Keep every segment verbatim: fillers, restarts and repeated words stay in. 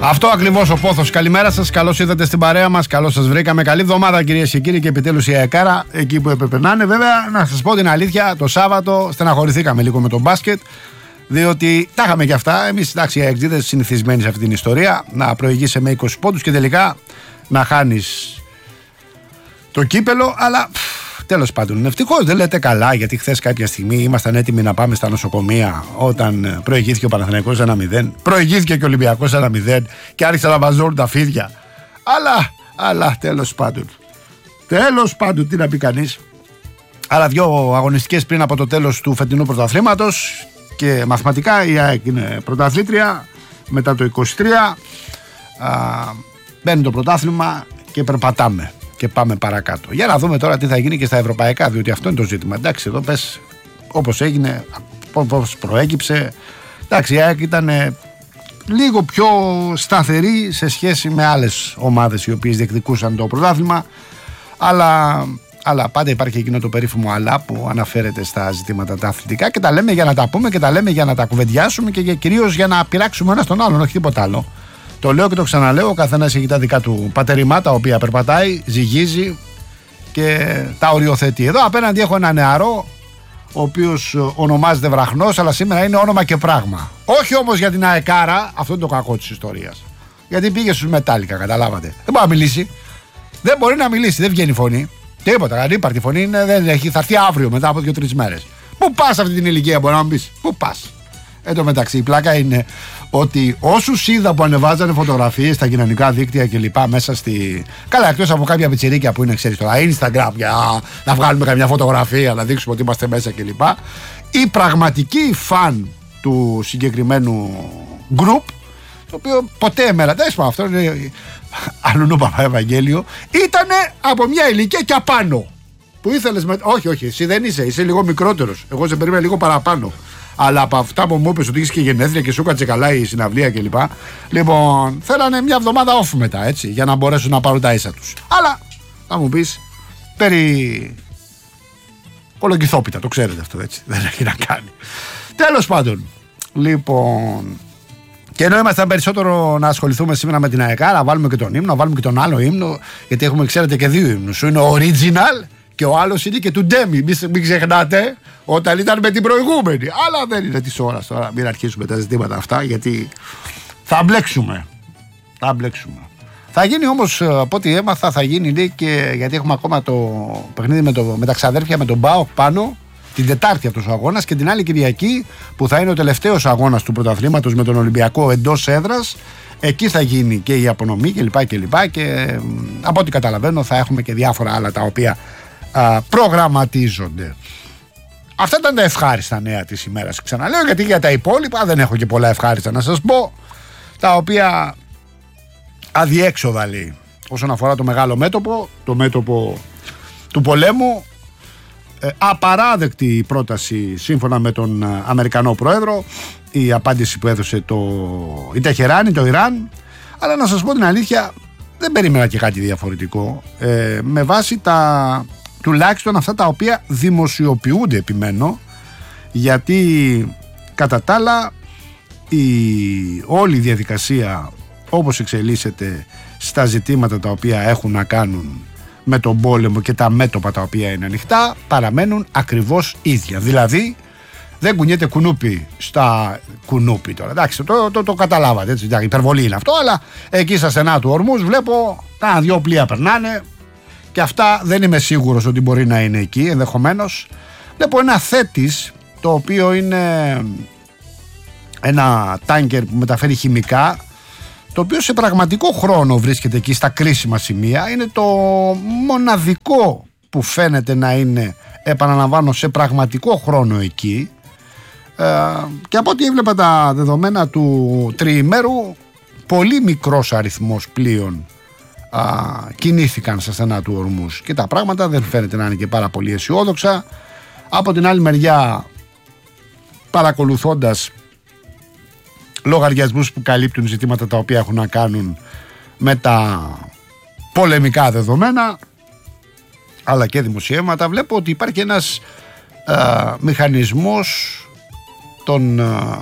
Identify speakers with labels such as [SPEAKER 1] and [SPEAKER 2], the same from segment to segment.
[SPEAKER 1] Αυτό ακριβώς ο πόθος. Καλημέρα σας, καλώς ήρθατε στην παρέα μας, καλώς σας βρήκαμε. Καλή εβδομάδα κυρίες και κύριοι, και επιτέλους η ΑΕΚΑΡΑ εκεί που έπρεπε να είναι. Βέβαια, να σας πω την αλήθεια, το Σάββατο στεναχωρηθήκαμε λίγο με τον μπάσκετ, διότι τα είχαμε κι αυτά. Εμείς, εντάξει, οι αεξίδες συνηθισμένοι σε αυτή την ιστορία, να προηγείσαι με είκοσι πόντους και τελικά να χάνεις το κύπελο, αλλά τέλος πάντων, ευτυχώς δεν λέτε καλά, γιατί χθες κάποια στιγμή ήμασταν έτοιμοι να πάμε στα νοσοκομεία όταν προηγήθηκε ο Παναθηναϊκός ένα μηδέν, προηγήθηκε και ο Ολυμπιακός ένα μηδέν και άρχισαν να βαζώνουν τα φίδια. Αλλά, αλλά τέλος πάντων, τέλος πάντων, τι να πει κανείς. Άλλα δυο αγωνιστικές πριν από το τέλος του φετινού πρωταθλήματος και μαθηματικά η ΑΕΚ είναι πρωταθλήτρια μετά το είκοσι τρία. Α, μπαίνει το πρωτάθλημα και περπατάμε και πάμε παρακάτω. Για να δούμε τώρα τι θα γίνει και στα ευρωπαϊκά, διότι αυτό είναι το ζήτημα. Εντάξει, εδώ πες όπως έγινε, όπως προέκυψε. Εντάξει, η ΑΕΚ ήταν λίγο πιο σταθερή σε σχέση με άλλες ομάδες οι οποίες διεκδικούσαν το πρωτάθλημα, αλλά, αλλά πάντα υπάρχει εκείνο το περίφημο αλλά που αναφέρεται στα ζητήματα τα αθλητικά και τα λέμε για να τα πούμε και τα λέμε για να τα κουβεντιάσουμε και κυρίως για να πειράξουμε ένα τον άλλον, όχι τίποτα άλλο. Το λέω και το ξαναλέω, ο καθένας έχει τα δικά του πατερημά τα οποία περπατάει, ζυγίζει και τα οριοθετεί. Εδώ απέναντι έχω ένα νεαρό, ο οποίος ονομάζεται Βραχνός, αλλά σήμερα είναι όνομα και πράγμα. Όχι όμως για την ΑΕΚΑΡΑ, αυτό είναι το κακό της ιστορίας. Γιατί πήγε στους Μετάλλικα, καταλάβατε. Δεν μπορεί να μιλήσει. Δεν μπορεί να μιλήσει, δεν βγαίνει φωνή. Τίποτα, ανύπαρκτη φωνή είναι, δεν έχει, θα έρθει αύριο μετά από δύο-τρεις μέρες. Πού πας αυτή την ηλικία, μπορεί να μου πεις, πού πας. Εν τω μεταξύ, η πλάκα είναι ότι όσους είδα που ανεβάζανε φωτογραφίες στα κοινωνικά δίκτυα και λοιπά μέσα στη. Καλά, εκτός από κάποια πιτσιρίκια που είναι, ξέρεις, τώρα Instagram για να βγάλουμε καμιά φωτογραφία, να δείξουμε ότι είμαστε μέσα και λοιπά. Οι πραγματικοί φαν του συγκεκριμένου group, το οποίο ποτέ εμένα, δεν είπα αυτό, είναι αλλού Παπαευαγγέλιο, ήταν από μια ηλικία και απάνω. Που ήθελες με. Όχι, όχι, εσύ δεν είσαι, είσαι λίγο μικρότερος. Εγώ σε περίμενα λίγο παραπάνω. Αλλά από αυτά που μου είπες ότι είχες και γενέθλια και σου κάτσε καλά η συναυλία κλπ. Λοιπόν, θέλανε μια εβδομάδα off μετά, έτσι, για να μπορέσουν να πάρουν τα ίσα τους. Αλλά θα μου πεις περί κολοκυθόπιτα, το ξέρετε αυτό, έτσι. Δεν έχει να κάνει. Τέλος πάντων, λοιπόν. Και ενώ ήμασταν περισσότερο να ασχοληθούμε σήμερα με την ΑΕΚΑ, να βάλουμε και τον ύμνο, να βάλουμε και τον άλλο ύμνο, γιατί έχουμε, ξέρετε, και δύο ύμνους. Είναι ο original και ο άλλος είναι και του Ντέμι. Μην, μην ξεχνάτε όταν ήταν με την προηγούμενη. Αλλά δεν είναι της ώρας τώρα. Μην αρχίσουμε τα ζητήματα αυτά, γιατί θα μπλέξουμε. Θα μπλέξουμε. Θα γίνει όμως, από ό,τι έμαθα, θα γίνει λέει, και γιατί έχουμε ακόμα το παιχνίδι με, το, με τα ξαδέρφια, με τον ΠΑΟΚ πάνω. Την Τετάρτη αυτός ο αγώνας και την άλλη Κυριακή που θα είναι ο τελευταίος αγώνας του πρωταθλήματος με τον Ολυμπιακό εντός έδρας. Εκεί θα γίνει και η απονομή κλπ. Και, και, και από ό,τι καταλαβαίνω θα έχουμε και διάφορα άλλα τα οποία α, προγραμματίζονται. Αυτά ήταν τα ευχάριστα νέα της ημέρας. Ξαναλέω, γιατί για τα υπόλοιπα δεν έχω και πολλά ευχάριστα να σας πω, τα οποία αδιέξοδα λέει όσον αφορά το μεγάλο μέτωπο, το μέτωπο του πολέμου. Ε, απαράδεκτη η πρόταση σύμφωνα με τον ε, Αμερικανό Πρόεδρο, η απάντηση που έδωσε το, η Τεχεράνη, το Ιράν. Αλλά να σας πω την αλήθεια, δεν περίμενα και κάτι διαφορετικό ε, με βάση τα τουλάχιστον αυτά τα οποία δημοσιοποιούνται, επιμένω, γιατί κατά τα άλλα η όλη η διαδικασία όπως εξελίσσεται στα ζητήματα τα οποία έχουν να κάνουν με τον πόλεμο και τα μέτωπα τα οποία είναι ανοιχτά παραμένουν ακριβώς ίδια. Δηλαδή δεν κουνιέται κουνούπι στα κουνούπι τώρα. Εντάξει, το, το, το καταλάβατε, έτσι, υπερβολή είναι αυτό, αλλά εκεί στα στενά του ορμούς βλέπω κάνα δυο πλοία περνάνε και αυτά δεν είμαι σίγουρος ότι μπορεί να είναι εκεί, ενδεχομένως. Βλέπω ένα Θέτης το οποίο είναι ένα τάνκερ που μεταφέρει χημικά, το οποίο σε πραγματικό χρόνο βρίσκεται εκεί στα κρίσιμα σημεία. Είναι το μοναδικό που φαίνεται να είναι, επαναλαμβάνω, σε πραγματικό χρόνο εκεί. Ε, και από ό,τι έβλεπα τα δεδομένα του τριημέρου, πολύ μικρός αριθμός πλοίων α, κινήθηκαν στα στενά του ορμούς και τα πράγματα δεν φαίνεται να είναι και πάρα πολύ αισιόδοξα. Από την άλλη μεριά, παρακολουθώντας λογαριασμούς που καλύπτουν ζητήματα τα οποία έχουν να κάνουν με τα πολεμικά δεδομένα αλλά και δημοσιεύματα, βλέπω ότι υπάρχει ένας α, μηχανισμός των α,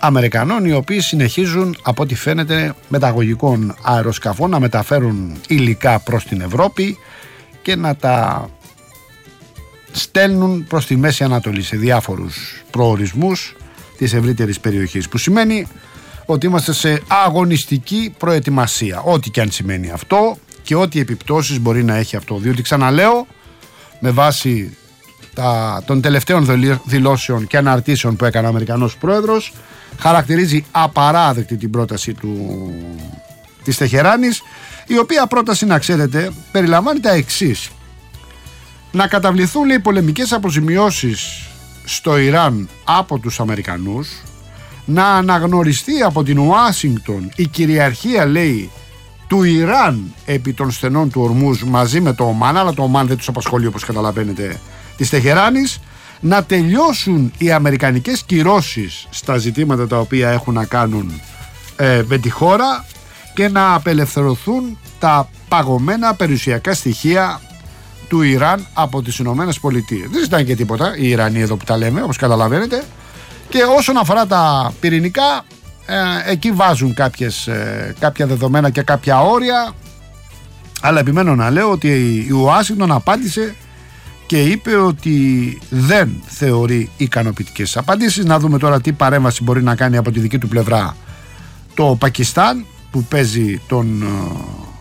[SPEAKER 1] Αμερικανών, οι οποίοι συνεχίζουν από ό,τι φαίνεται μεταγωγικών αεροσκαφών να μεταφέρουν υλικά προς την Ευρώπη και να τα στέλνουν προς τη Μέση Ανατολή σε διάφορους προορισμούς της ευρύτερης περιοχής, που σημαίνει ότι είμαστε σε αγωνιστική προετοιμασία, ό,τι και αν σημαίνει αυτό και ό,τι επιπτώσεις μπορεί να έχει αυτό, διότι ξαναλέω, με βάση τα, των τελευταίων δηλώσεων και αναρτήσεων που έκανε ο Αμερικανός Πρόεδρος, χαρακτηρίζει απαράδεκτη την πρόταση του, της Τεχεράνης, η οποία πρόταση, να ξέρετε, περιλαμβάνει τα εξής: να καταβληθούν, λέει, πολεμικές αποζημιώσεις στο Ιράν από τους Αμερικανούς, να αναγνωριστεί από την Ουάσιγκτον η κυριαρχία, λέει, του Ιράν επί των στενών του Ορμούζ μαζί με το Ομάν, αλλά το Ομάν δεν τους απασχολεί, όπως καταλαβαίνετε, της Τεχεράνης, να τελειώσουν οι αμερικανικές κυρώσεις στα ζητήματα τα οποία έχουν να κάνουν ε, με τη χώρα και να απελευθερωθούν τα παγωμένα περιουσιακά στοιχεία του Ιράν από τις Ηνωμένες Πολιτείες. Δεν ζητάνε και τίποτα οι Ιρανοί εδώ που τα λέμε, όπως καταλαβαίνετε. Και όσον αφορά τα πυρηνικά, ε, εκεί βάζουν κάποιες, ε, κάποια δεδομένα και κάποια όρια, αλλά επιμένω να λέω ότι η Ουάσιγκτον απάντησε και είπε ότι δεν θεωρεί ικανοποιητικές απαντήσεις. Να δούμε τώρα τι παρέμβαση μπορεί να κάνει από τη δική του πλευρά το Πακιστάν, που παίζει τον ε,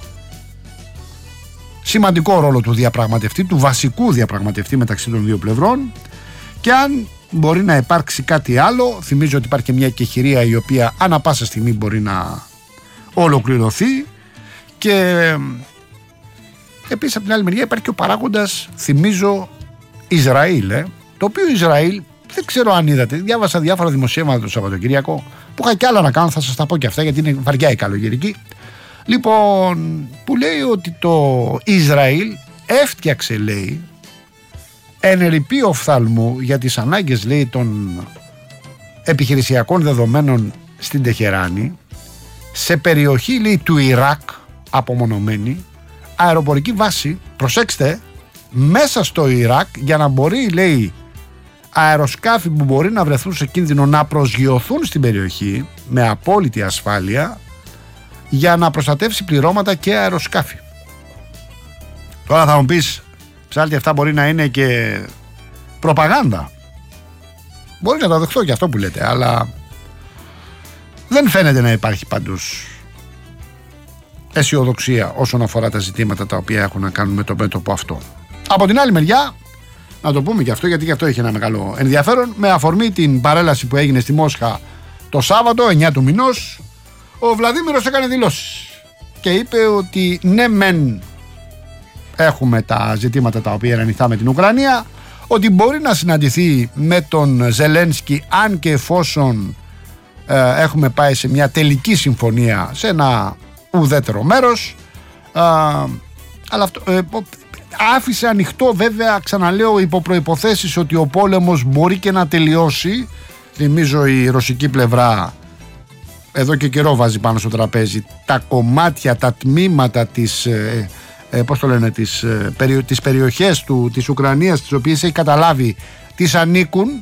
[SPEAKER 1] σημαντικό ρόλο του διαπραγματευτή, του βασικού διαπραγματευτή μεταξύ των δύο πλευρών, και αν μπορεί να υπάρξει κάτι άλλο. Θυμίζω ότι υπάρχει και μια κεχηρία η οποία ανά πάσα στιγμή μπορεί να ολοκληρωθεί, και επίσης από την άλλη μεριά υπάρχει και ο παράγοντας, θυμίζω, Ισραήλ, ε, το οποίο Ισραήλ δεν ξέρω αν είδατε, διάβασα διάφορα δημοσιεύματα το Σαββατοκύριακο που είχα κι άλλα να κάνω, θα σας τα πω και αυτά γιατί είναι βαριά η καλοκαιρική. Λοιπόν, που λέει ότι το Ισραήλ έφτιαξε, λέει, ενερυπή οφθαλμού για τις ανάγκες, λέει, των επιχειρησιακών δεδομένων στην Τεχεράνη, σε περιοχή, λέει, του Ιράκ, απομονωμένη, αεροπορική βάση, προσέξτε, μέσα στο Ιράκ, για να μπορεί, λέει, αεροσκάφη που μπορεί να βρεθούν σε κίνδυνο να προσγειωθούν στην περιοχή με απόλυτη ασφάλεια, για να προστατεύσει πληρώματα και αεροσκάφη. Τώρα θα μου πεις, ψάλτη, αυτά μπορεί να είναι και προπαγάνδα. Μπορεί να το δεχτώ και αυτό που λέτε, αλλά δεν φαίνεται να υπάρχει πάντως αισιοδοξία όσον αφορά τα ζητήματα τα οποία έχουν να κάνουν με το μέτωπο αυτό. Από την άλλη μεριά, να το πούμε και αυτό, γιατί και αυτό έχει ένα μεγάλο ενδιαφέρον, με αφορμή την παρέλαση που έγινε στη Μόσχα το Σάββατο εννιά του μηνός, ο Βλαδίμηρος έκανε δηλώσεις και είπε ότι ναι μεν έχουμε τα ζητήματα τα οποία είναι ανοιχτά με την Ουκρανία, ότι μπορεί να συναντηθεί με τον Ζελένσκι αν και εφόσον ε, έχουμε πάει σε μια τελική συμφωνία σε ένα ουδέτερο μέρος, ε, αλλά αυτό ε, άφησε ανοιχτό, βέβαια, ξαναλέω, υπό προϋποθέσεις ότι ο πόλεμος μπορεί και να τελειώσει. Θυμίζω η ρωσική πλευρά εδώ και καιρό βάζει πάνω στο τραπέζι τα κομμάτια, τα τμήματα της, ε, ε, πώς το λένε, τις, ε, περι, τις περιοχές του, της Ουκρανίας, τις οποίες έχει καταλάβει τις ανήκουν.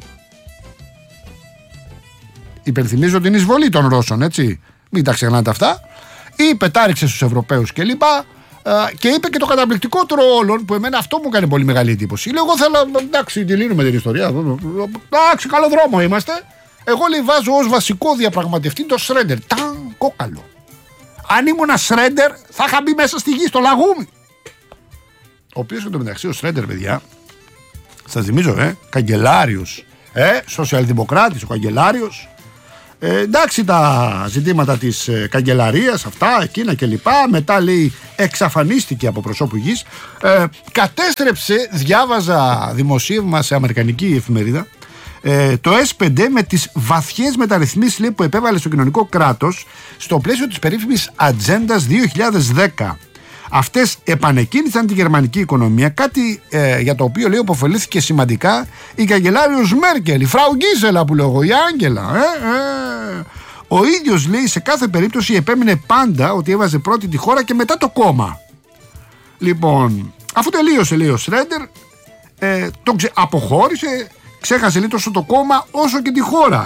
[SPEAKER 1] Υπενθυμίζω την εισβολή των Ρώσων, έτσι, μην τα ξεχνάτε αυτά. Ή πετάριξε στους Ευρωπαίους κλπ. Uh, και είπε και το καταπληκτικότερο όλων, που εμένα αυτό μου έκανε πολύ μεγάλη εντύπωση. Λέω, εγώ θέλω, εντάξει, τη λύνουμε την ιστορία. Εντάξει, καλό δρόμο είμαστε. Εγώ, λέει, βάζω ως βασικό διαπραγματευτή το Σρέντερ. Ταν, κόκαλο. Αν ήμουν Σρέντερ, θα είχα μπει μέσα στη γη, στο λαγούμι. Ο οποίος εντωμεταξύ, ο Σρέντερ, παιδιά, σας θυμίζω, ε, καγκελάριος, ε, σοσιαλδημοκράτης, ο καγκελάριος. Ε, εντάξει, τα ζητήματα της ε, καγκελαρίας, αυτά, εκείνα κλπ. Μετά, λέει, εξαφανίστηκε από προσώπου γης. Ε, κατέστρεψε, διάβαζα δημοσίευμα σε αμερικανική εφημερίδα, ε, το ες πέντε με τις βαθιές μεταρρυθμίσεις, λέει, που επέβαλε στο κοινωνικό κράτος στο πλαίσιο της περίφημης Ατζέντας δύο χιλιάδες δέκα. Αυτές επανεκκίνησαν τη γερμανική οικονομία, κάτι ε, για το οποίο, λέει, υποφελήθηκε σημαντικά η καγκελάριος Μέρκελ, η Φράου Γκίζελα που λέω εγώ, η Άγγελα. Ε, ε. Ο ίδιος, λέει, σε κάθε περίπτωση επέμεινε πάντα ότι έβαζε πρώτη τη χώρα και μετά το κόμμα. Λοιπόν, αφού τελείωσε, λέει, ο Σρέντερ, ε, τον ξε... αποχώρησε, ξέχασε, λέει, τόσο το κόμμα όσο και τη χώρα.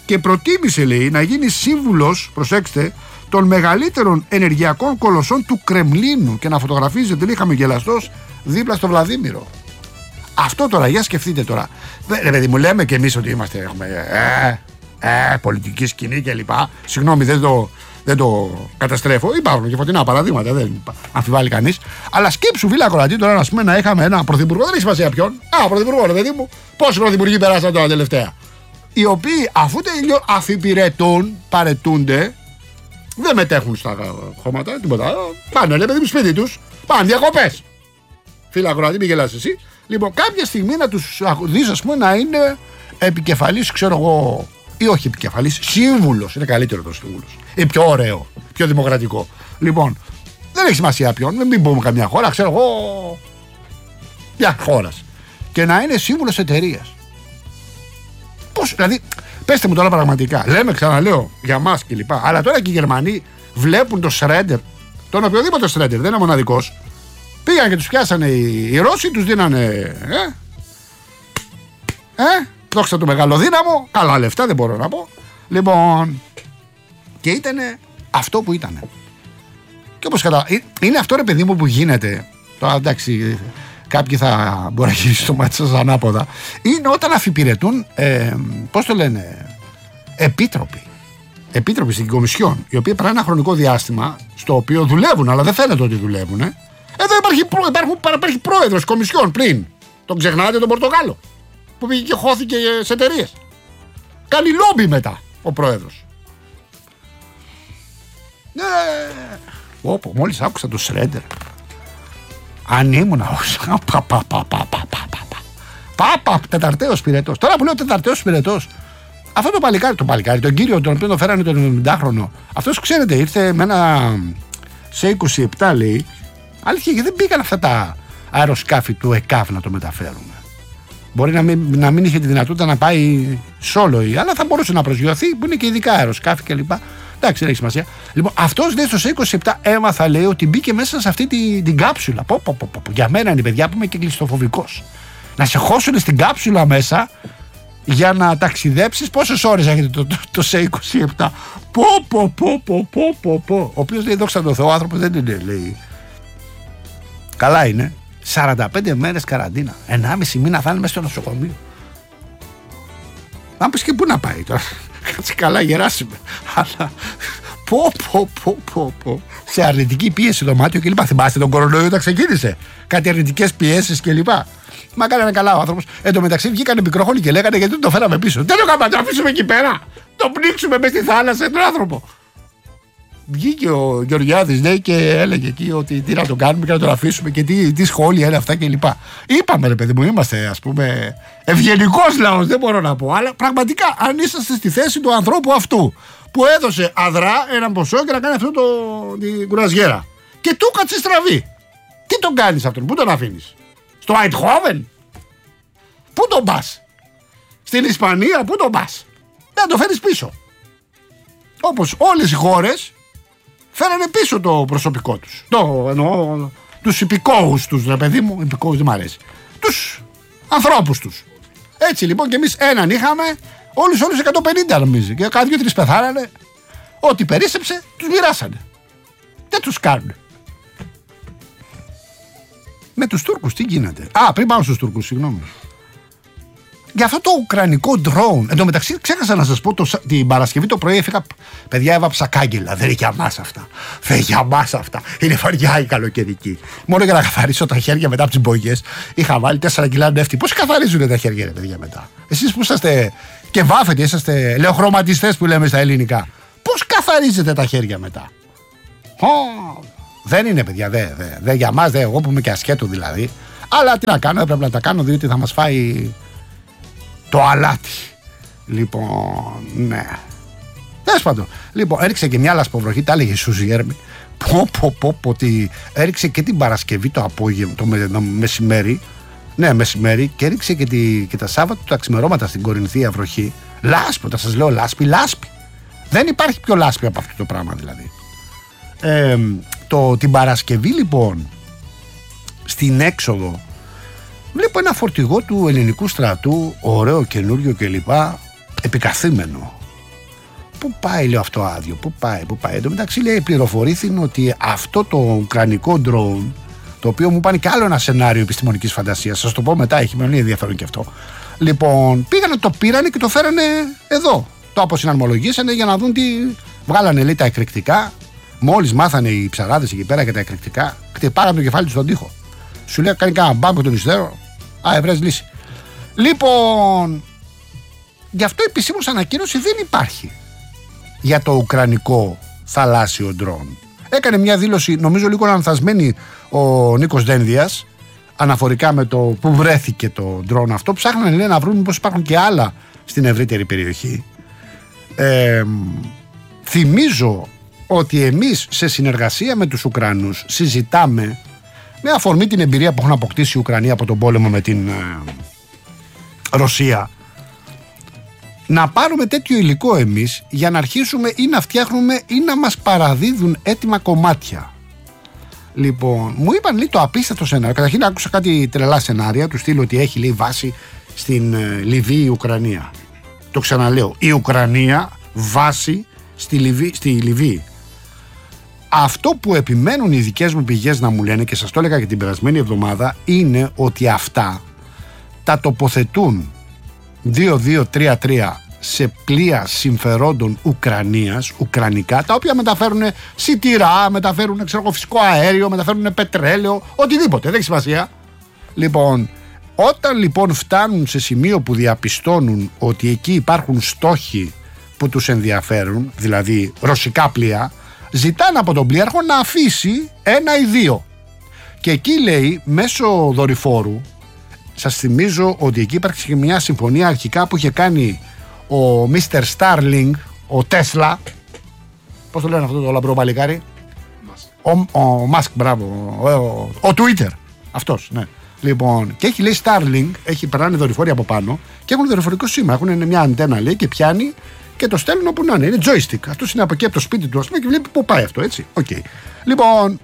[SPEAKER 1] και προτίμησε, λέει, να γίνει σύμβουλος, προσέξτε, των μεγαλύτερων ενεργειακών κολοσσών του Κρεμλίνου και να φωτογραφίζεται, λέει, χαμογελαστός δίπλα στο Βλαδίμηρο. Αυτό τώρα, για σκεφτείτε τώρα. Ρε παιδί μου, λέμε και εμείς ότι είμαστε, έχουμε, ε, ε, πολιτική σκηνή κλπ. Συγγνώμη, δεν το, δεν το καταστρέφω. Υπάρχουν και φωτεινά παραδείγματα, δεν αμφιβάλλει κανείς. Αλλά σκέψου, φίλε ακροατή, τώρα, ας πούμε, να είχαμε ένα πρωθυπουργό, δεν έχει σημασία ποιον. Α, πρωθυπουργό, ρε παιδί μου. Πόσοι πρωθυπουργοί περάσαν τώρα τελευταία. Οι οποίοι, αφού τελειώ, αφιπηρετούν, παρετούνται, δεν μετέχουν στα χώματα, τίποτα. Πάνε, λέει, παιδί μου, σπίτι τους. Πάνε διακοπές. Φίλε ακροατή, μην γελάς εσύ. Λοιπόν, κάποια στιγμή να τους δεις, ας πούμε, να είναι επικεφαλής, ξέρω εγώ, ή όχι επικεφαλής, σύμβουλος. Είναι καλύτερο το σύμβουλος. Είναι πιο ωραίο, πιο δημοκρατικό. Λοιπόν, δεν έχει σημασία ποιον, μην πούμε καμιά χώρα, ξέρω εγώ, μια χώρας. Και να είναι σύμβουλος εταιρείας. Πώς, δηλαδή, πέστε μου τώρα πραγματικά. Λέμε, ξαναλέω, για μας κλπ. Αλλά τώρα και οι Γερμανοί βλέπουν το Σρέντερ, τον οποιοδήποτε Σρέντερ, δεν είναι μοναδικός. Πήγαν και τους πιάσανε οι, οι Ρώσοι, τους δίνανε. Ε, ε, δόξα του μεγαλοδύναμο, καλά λεφτά, δεν μπορώ να πω. Λοιπόν, και ήτανε αυτό που ήτανε. Και όπως κατά. Είναι αυτό, ρε παιδί μου, που γίνεται. Τώρα εντάξει, κάποιοι θα μπορεί να γυρίσει το μάτι σας ανάποδα. Είναι όταν αφιπηρετούν, ε, πώς το λένε, επίτροποι. Επίτροποι στην Κομισιόν, οι οποίοι περνάνε ένα χρονικό διάστημα στο οποίο δουλεύουν, αλλά δεν φαίνεται ότι δουλεύουν. Ε. Εδώ υπάρχει, προ, υπάρχουν, υπάρχει πρόεδρος Κομισιόν πριν. Τον ξεχνάτε, τον Πορτογάλο, που πήγε και χώθηκε σε εταιρείες. Κάνει λόμπι μετά ο πρόεδρος. Ναι. Όπο, μόλις άκουσα το Σρέντερ. Αν ήμουνα ως πα πα πα πα πα πα πα τεταρτέος πυρετός. Τώρα που λέω τεταρτέος πυρετός, αυτό το παλικάρι, το παλικάρι, τον κύριο τον οποίο το φέρανε τον εβδομηντάχρονο, αυτός, ξέρετε, ήρθε με ένα σε είκοσι επτά, λέει. Αλήθεια, γιατί δεν πήγαν αυτά τα αεροσκάφη του ΕΚΑΒ να το μεταφέρουν. Μπορεί να μην, να μην είχε τη δυνατότητα να πάει σόλο, αλλά θα μπορούσε να προσγειωθεί, που είναι και ειδικά αεροσκάφη κλπ. Εντάξει, δεν έχει σημασία. Λοιπόν, αυτός, λέει, στο είκοσι επτά έμαθα, λέει, ότι μπήκε μέσα σε αυτή την, την κάψουλα. Πω, πω, πω, πω. Για μένα είναι, παιδιά, που είμαι και κλειστοφοβικός. Να σε χώσουν στην κάψουλα μέσα για να ταξιδέψεις. Πόσες ώρες έχετε το, το, το σε είκοσι επτά. Πω, πω, πω, πω, πω, πω, πω. Ο οποίος, λέει, δόξα τω Θεώ, ο άνθρωπος δεν είναι, λέει. Καλά είναι. σαράντα πέντε μέρες καραντίνα. ενάμιση μήνα θα είναι μέσα στο νοσοκομείο. Να πεις και πού να πάει τώρα. Κάτσε καλά, γεράσουμε. Αλλά πω πω πω πω πω. Σε αρνητική πίεση δωμάτιο κλπ. Θυμάστε τον κορονοϊό όταν ξεκίνησε. Κάτι αρνητικές πιέσεις κλπ. Μα έκανε καλά ο άνθρωπος. Εν τω μεταξύ βγήκανε μικρόχολοι και λέγανε γιατί το φέραμε πίσω. Δεν το κάνουμε, το αφήσουμε εκεί πέρα. Το πνίξουμε μες στη θάλασσα τον άνθρωπο. Βγήκε ο Γεωργιάδης, λέει, και έλεγε εκεί ότι τι να το κάνουμε και να τον αφήσουμε και τι, τι σχόλια είναι αυτά κλπ. Είπαμε, ρε παιδί μου, είμαστε, ας πούμε, ευγενικός λαός, δεν μπορώ να πω. Αλλά πραγματικά, αν είσαστε στη θέση του ανθρώπου αυτού που έδωσε αδρά έναν ποσό και να κάνει αυτό το, την κουραζιέρα και του κάτσε στραβή, τι τον κάνεις αυτόν, πού τον αφήνεις? Στο Αιτχόβεν? Πού τον πας? Στην Ισπανία? Πού τον πας? Δεν το φέρεις πίσω. Όπως όλες οι χώρες φέρανε πίσω το προσωπικό τους. Το εννοώ, τους υπηκόους τους, ρε παιδί μου, υπηκόους δεν μ' αρέσει. Τους ανθρώπους τους. Έτσι λοιπόν και εμείς έναν είχαμε, όλους όλους εκατόν πενήντα νομίζει. Και κάτι δύο τρεις πεθάρανε. Ό,τι περίσσεψε, τους μοιράσανε. Δεν τους κάνουν. Με τους Τούρκους τι γίνεται? Α, πριν πάμε στους Τούρκους, συγγνώμη. Για αυτό το ουκρανικό drone. Εν τω μεταξύ, ξέχασα να σας πω το, την Παρασκευή το πρωί έφυγα. Παιδιά, έβαψα κάγκελα. Δεν είναι για μας αυτά. Δεν είναι για μας αυτά. Είναι βαριά η καλοκαιρική. Μόνο για να καθαρίσω τα χέρια μετά από τις μπογιές, είχα βάλει τέσσερα κιλά νεύτη. Πώς καθαρίζουν τα χέρια, ρε παιδιά, μετά? Εσείς που είσαστε και βάφετε, είσαστε λεωχρωματιστές που λέμε στα ελληνικά. Πώς καθαρίζετε τα χέρια μετά? Oh, δεν είναι, παιδιά. Δεν δε, δε, για μας, δε, εγώ που είμαι και ασχέτω δηλαδή. Αλλά τι να κάνω, έπρεπε να τα κάνω διότι θα μας φάει το αλάτι. Λοιπόν, ναι. Τέλος πάντων. Λοιπόν, έριξε και μια λασποβροχή, τα έλεγε η Σούζη Έρμη. Πω, πω, πω, πω, ότι έριξε και την Παρασκευή το απόγευμα, το, με, το μεσημέρι. Ναι, μεσημέρι, και έριξε και, τη, και τα Σάββατα τα ξημερώματα στην Κορινθία βροχή. Λάσπη, όταν σας λέω λάσπη, λάσπη. Δεν υπάρχει πιο λάσπη από αυτό το πράγμα δηλαδή. Ε, το, την Παρασκευή λοιπόν, στην έξοδο, βλέπω ένα φορτηγό του ελληνικού στρατού, ωραίο, καινούριο κλπ. Επικαθήμενο. Πού πάει, λέω, αυτό άδειο, πού πάει, πού πάει. Εν τω μεταξύ, λέει, πληροφορήθην ότι αυτό το ουκρανικό drone, το οποίο μου πάνε και άλλο ένα σενάριο επιστημονικής φαντασίας, σας το πω μετά, έχει πολύ ενδιαφέρον και αυτό. Λοιπόν, πήγανε, το πήρανε και το φέρανε εδώ. Το αποσυναρμολογήσανε για να δουν τι. Βγάλανε, λέει, τα εκρηκτικά. Μόλις μάθανε οι ψαράδες εκεί πέρα για τα εκρηκτικά, χτυπάγανε το κεφάλι του στον τοίχο. Σου λέει, κάνει κάνα μπάμπο τον υστέρο. Α, ευρές λύση. Λοιπόν, γι' αυτό επισήμως ανακοίνωση δεν υπάρχει για το ουκρανικό θαλάσσιο ντρόν. Έκανε μια δήλωση, νομίζω λίγο λανθασμένη, ο Νίκος Δένδιας, αναφορικά με το που βρέθηκε το ντρόν αυτό. Ψάχνανε, λέει, να βρουν πως υπάρχουν και άλλα στην ευρύτερη περιοχή. Ε, θυμίζω ότι εμείς σε συνεργασία με τους Ουκρανούς συζητάμε, με αφορμή την εμπειρία που έχουν αποκτήσει η Ουκρανία από τον πόλεμο με την ε, Ρωσία, να πάρουμε τέτοιο υλικό εμείς για να αρχίσουμε ή να φτιάχνουμε ή να μας παραδίδουν έτοιμα κομμάτια. Λοιπόν, μου είπαν, λέει, το απίστευτο σενάριο. Καταρχήν άκουσα κάτι τρελά σενάρια, του στείλω ότι έχει, λέει, βάση στην ε, Λιβύη η Ουκρανία. Το ξαναλέω, η Ουκρανία βάση στη Λιβύη, στη Λιβύη. Αυτό που επιμένουν οι δικές μου πηγές να μου λένε, και σας το έλεγα και την περασμένη εβδομάδα, είναι ότι αυτά τα τοποθετούν δύο δύο τρία τρία σε πλοία συμφερόντων Ουκρανίας, ουκρανικά, τα οποία μεταφέρουν σιτηρά, μεταφέρουν, ξέρω, φυσικό αέριο, μεταφέρουν πετρέλαιο, οτιδήποτε, δεν έχει σημασία. Λοιπόν, όταν λοιπόν φτάνουν σε σημείο που διαπιστώνουν ότι εκεί υπάρχουν στόχοι που τους ενδιαφέρουν, δηλαδή ρωσικά πλοία, ζητάνε από τον πλοίαρχο να αφήσει ένα ή δύο. Και εκεί, λέει, μέσω δορυφόρου, σας θυμίζω ότι εκεί υπάρχει και μια συμφωνία αρχικά που είχε κάνει ο μίστερ Starling, ο Τέσλα, πώς το λένε αυτό το λαμπρό παλικάρι, ο, ο Μάσκ, μπράβο, ο, ο, ο Twitter, αυτός, ναι. Λοιπόν, και έχει, λέει, Starling, έχει περνάνε δορυφόροι από πάνω και έχουν δορυφορικό σήμα, έχουν μια αντένα, λέει, και πιάνει και το στέλνουν όπου να είναι. Είναι joystick. Αυτό είναι από εκεί από το σπίτι του, ας πούμε, και βλέπει πού πάει αυτό, έτσι. Okay. Λοιπόν,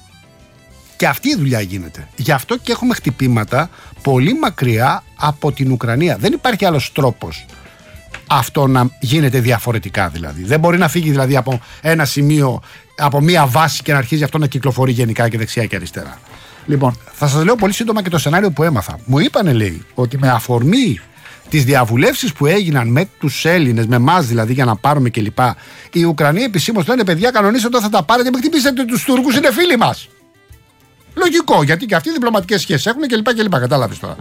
[SPEAKER 1] και αυτή η δουλειά γίνεται. Γι' αυτό και έχουμε χτυπήματα πολύ μακριά από την Ουκρανία. Δεν υπάρχει άλλος τρόπος αυτό να γίνεται διαφορετικά, δηλαδή. Δεν μπορεί να φύγει, δηλαδή, από ένα σημείο, από μία βάση και να αρχίζει αυτό να κυκλοφορεί γενικά και δεξιά και αριστερά. Λοιπόν, θα σας λέω πολύ σύντομα και το σενάριο που έμαθα. Μου είπανε, λέει, ότι με αφορμή τις διαβουλεύσεις που έγιναν με τους Έλληνες, με εμάς δηλαδή, για να πάρουμε κλπ. Οι Ουκρανοί επισήμως λένε, παιδιά, κανονίστε το, θα τα πάρετε, μην χτυπήσετε τους Τούρκους, είναι φίλοι μας. Λογικό, γιατί και αυτοί διπλωματικές σχέσεις έχουν κλπ. κλπ. Κατάλαβες τώρα.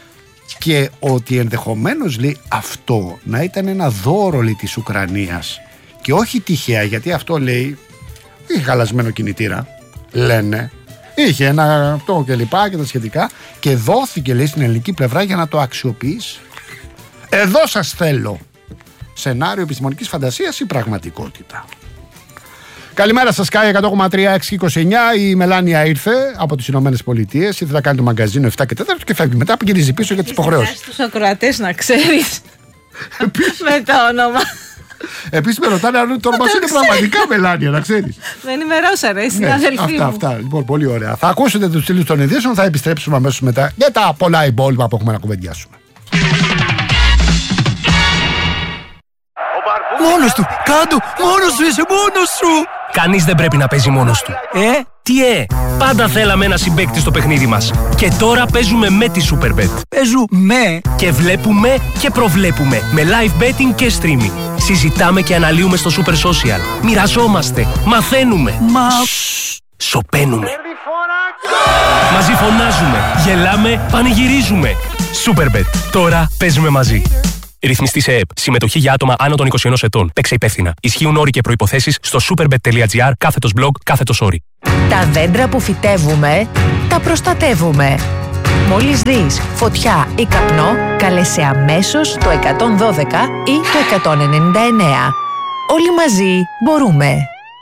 [SPEAKER 1] Και ότι ενδεχομένως, λέει, αυτό να ήταν ένα δώρο, λέει, της Ουκρανίας και όχι τυχαία, γιατί αυτό, λέει, είχε χαλασμένο κινητήρα, λένε. Είχε ένα αυτό και λοιπά και τα σχετικά και δόθηκε, λέει, στην ελληνική πλευρά για να το αξιοποιήσει. Εδώ σας θέλω. Σενάριο επιστημονικής φαντασίας ή πραγματικότητα. Καλημέρα σας, Sky εκατό κόμμα τρία έξι είκοσι εννιά. Η Μελάνια ήρθε από τις Ηνωμένες Πολιτείες. Ήρθε να κάνει το μαγκαζίνο επτά και τέσσερα και φεύγει. Μετά γυρίζει πίσω για τις υποχρεώσεις.
[SPEAKER 2] Στους ακροατές να ξέρεις. Με το όνομα.
[SPEAKER 1] Επίσης με ρωτάνε αν το όνομα είναι πραγματικά Μελάνια, να ξέρεις.
[SPEAKER 2] Με ενημερώσανε, συναδελφοί μου.
[SPEAKER 1] Αυτά, αυτά. Λοιπόν, πολύ ωραία. Θα ακούσετε τους στήλους των ειδήσεων, θα επιστρέψουμε αμέσως μετά για τα πολλά υπόλοιπα που έχουμε να κουβεντιάσουμε.
[SPEAKER 3] Μόνος του, κάτω, μόνος σου είσαι, μόνος σου.
[SPEAKER 4] Κανείς δεν πρέπει να παίζει μόνος του.
[SPEAKER 3] Ε,
[SPEAKER 4] Τι ε, πάντα θέλαμε ένα συμπαίκτη στο παιχνίδι μας. Και τώρα παίζουμε με τη Superbet.
[SPEAKER 3] Παίζουμε
[SPEAKER 4] Και βλέπουμε και προβλέπουμε με live betting και streaming. Συζητάμε και αναλύουμε στο Super Social. Μοιραζόμαστε, μαθαίνουμε.
[SPEAKER 3] Μα...
[SPEAKER 4] Σοπαίνουμε. Μαζί φωνάζουμε, γελάμε, πανηγυρίζουμε. Superbet. Τώρα παίζουμε μαζί. Ρυθμιστή σε ΕΕΠ. Συμμετοχή για άτομα άνω των είκοσι ενός ετών. Παίξε υπεύθυνα. Ισχύουν όροι και προϋποθέσεις στο superbet.gr κάθετος blog κάθετος όροι.
[SPEAKER 5] Τα δέντρα που φυτεύουμε, τα προστατεύουμε. Μόλις δεις φωτιά ή καπνό, καλέσαι αμέσως το εκατόν δώδεκα ή το εκατόν ενενήντα εννέα. Όλοι μαζί μπορούμε.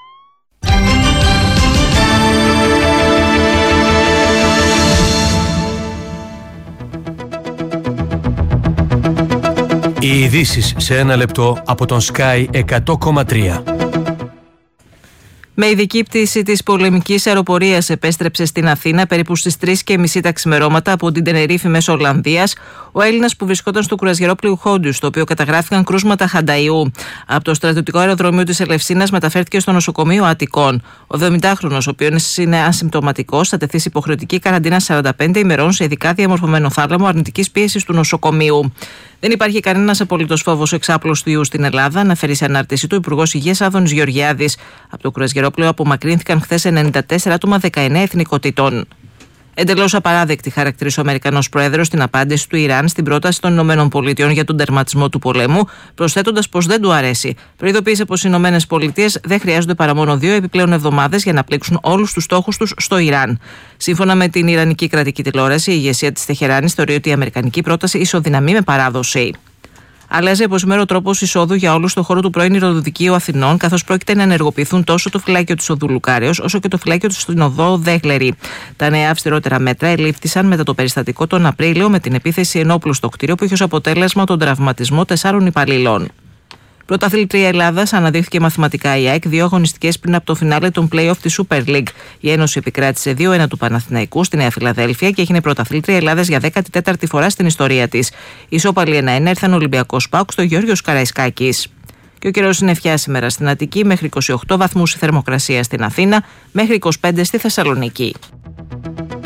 [SPEAKER 3] Οι ειδήσεις σε ένα λεπτό από τον Sky εκατό κόμμα τρία.
[SPEAKER 2] Με ειδική πτήση της πολεμικής αεροπορίας επέστρεψε στην Αθήνα περίπου στις τρεις και μισή τα ξημερώματα από την Τενερίφη μέσω Ολλανδίας ο Έλληνας που βρισκόταν στο κρουαζιερόπλοιο Χόντιου, στο οποίο καταγράφηκαν κρούσματα χανταϊού. Από το στρατιωτικό αεροδρόμιο της Ελευσίνας μεταφέρθηκε στο νοσοκομείο Αττικών. Ο εβδομηντάχρονος, ο οποίος είναι ασυμπτωματικός, θα τεθεί σε υποχρεωτική καραντίνα σαράντα πέντε ημερών σε ειδικά διαμορφωμένο θάλαμο αρνητικής πίεσης του νοσοκομείου. Δεν υπάρχει κανένας απολύτως φόβος εξάπλωσης του ιού στην Ελλάδα, αναφέρει σε ανάρτησή του ο Υπουργός Υγείας Άδωνης Γεωργιάδης. Από το κρουαζιερόπλοιο απομακρύνθηκαν χθες ενενήντα τέσσερα άτομα δεκαεννέα εθνικοτήτων. Εντελώς απαράδεκτη χαρακτήρισε ο Αμερικανός Πρόεδρος στην απάντηση του Ιράν στην πρόταση των ΗΠΑ για τον τερματισμό του πολέμου, προσθέτοντας πως δεν του αρέσει. Προειδοποίησε πως οι ΗΠΑ δεν χρειάζονται παρά μόνο δύο επιπλέον εβδομάδες για να πλήξουν όλους τους στόχους τους στο Ιράν. Σύμφωνα με την Ιρανική κρατική τηλεόραση, η ηγεσία της Τεχεράνης θεωρεί ότι η αμερικανική πρόταση ισοδυναμεί με παράδοση. Αλλάζει από σήμερα ο τρόπος εισόδου για όλους στον χώρο του πρώην Ηρωδικείου Αθηνών, καθώς πρόκειται να ενεργοποιηθούν τόσο το φυλάκιο της Οδού Λουκάρεως όσο και το φυλάκιο του στην Οδό Δέχλερη. Τα νέα αυστηρότερα μέτρα ελήφθησαν μετά το περιστατικό τον Απρίλιο με την επίθεση ενόπλου στο κτίριο που είχε ως αποτέλεσμα τον τραυματισμό τεσσάρων υπαλλήλων. Πρωταθλήτρια Ελλάδας αναδείχθηκε μαθηματικά η ΑΕΚ δύο αγωνιστικές πριν από το φινάλε των play-off της Super League. Η Ένωση επικράτησε δύο ένα του Παναθηναϊκού στη Νέα Φιλαδέλφια και έγινε πρωταθλήτρια Ελλάδας για δέκατη τέταρτη φορά στην ιστορία της. Οι ισόπαλοι ένα ένα ήρθαν Ολυμπιακός ΠΑΟΚ στο Γεώργιος Καραϊσκάκης. Και ο καιρός είναι φιά σήμερα στην Αττική, μέχρι είκοσι οκτώ βαθμούς η θερμοκρασία στην Αθήνα, μέχρι είκοσι πέντε στη Θεσσαλονίκη.